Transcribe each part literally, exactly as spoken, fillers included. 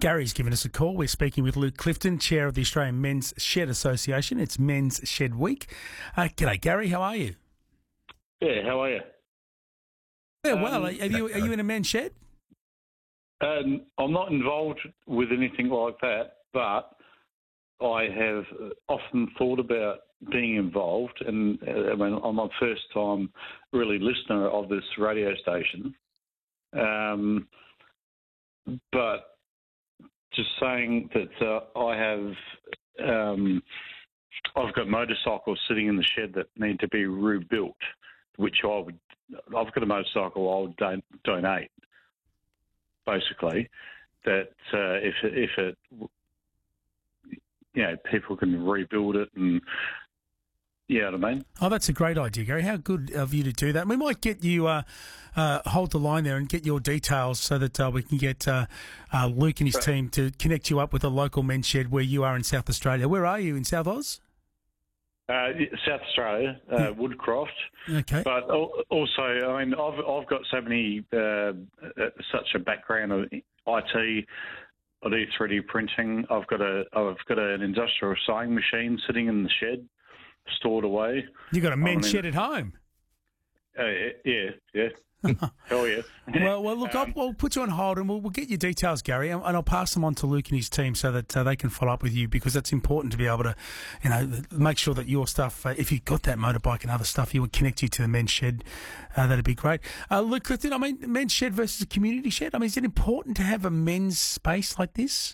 Gary's given us a call. We're speaking with Luke Clifton, Chair of the Australian Men's Shed Association. It's Men's Shed Week. Uh, g'day, Gary. How are you? Yeah, how are you? Yeah, well, Um, are you, are you in a men's shed? Um, I'm not involved with anything like that, but I have often thought about being involved, and uh, I mean, I'm my first time really listener of this radio station. Um, but just saying that uh, I have, um, I've got motorcycles sitting in the shed that need to be rebuilt, which I would, I've got a motorcycle I would don- donate, basically, that uh, if, if it, you know, people can rebuild it and, you know what I mean? Oh, that's a great idea, Gary. How good of you to do that. We might get you, uh, uh, hold the line there and get your details so that uh, we can get uh, uh, Luke and his team to connect you up with a local men's shed where you are in South Australia. Where are you, in South Oz? Uh, South Australia, uh, Woodcroft. Okay. But also, I mean, I've I've got so many uh, such a background of I T. I do three D printing. I've got a I've got an industrial sewing machine sitting in the shed, stored away. You got a men's I mean, shed at home. Uh, yeah, yeah. Hell yeah. Well, well, look, um, I'll, I'll put you on hold and we'll, we'll get your details, Gary, and, and I'll pass them on to Luke and his team so that uh, they can follow up with you, because it's important to be able to, you know, make sure that your stuff, uh, if you've got that motorbike and other stuff, you would connect you to the men's shed. Uh, that'd be great. Uh, Luke Clifton, I mean, men's shed versus a community shed. I mean, is it important to have a men's space like this?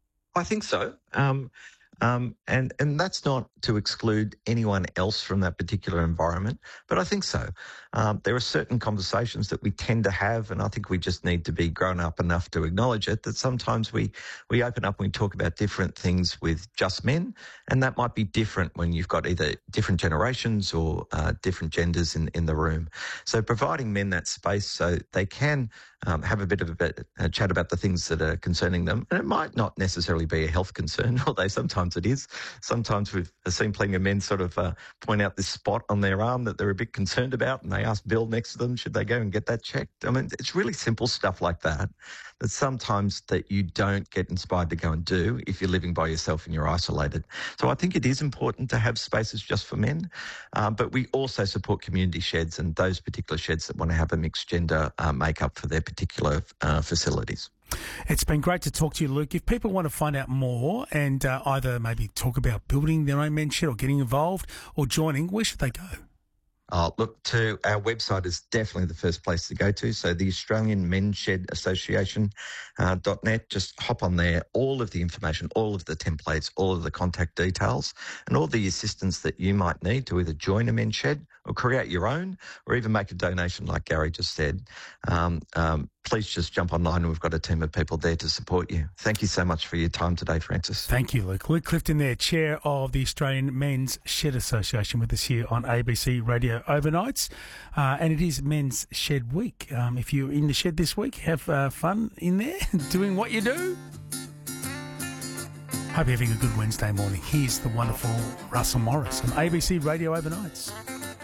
I think so. Um, um, and, and that's not to exclude anyone else from that particular environment, but I think so. Um, there are certain conversations that we tend to have, and I think we just need to be grown up enough to acknowledge it, that sometimes we, we open up and we talk about different things with just men, and that might be different when you've got either different generations or uh, different genders in, in the room. So providing men that space so they can um, have a bit of a, bit, a chat about the things that are concerning them, and it might not necessarily be a health concern, although sometimes it is. Sometimes we've seen plenty of men sort of uh, point out this spot on their arm that they're a bit concerned about, and they ask Bill next to them, should they go and get that checked? I mean, it's really simple stuff like that that sometimes that you don't get inspired to go and do if you're living by yourself and you're isolated. So I think it is important to have spaces just for men, um, but we also support community sheds and those particular sheds that want to have a mixed gender uh, makeup for their particular uh, facilities. It's been great to talk to you, Luke. If people want to find out more and uh, either maybe talk about building their own men's shed or getting involved or joining, where should they go? Uh, look, to our website is definitely the first place to go to. So the Australian Men's Shed Association uh, dot net, just hop on there. All of the information, all of the templates, all of the contact details, and all the assistance that you might need to either join a men's shed or create your own, or even make a donation like Gary just said. Um, um, please just jump online, and we've got a team of people there to support you. Thank you so much for your time today, Francis. Thank you, Luke. Luke Clifton there, Chair of the Australian Men's Shed Association, with us here on A B C Radio Overnights. Uh, and it is Men's Shed Week. Um, if you're in the shed this week, have uh, fun in there doing what you do. Hope you're having a good Wednesday morning. Here's the wonderful Russell Morris on A B C Radio Overnights.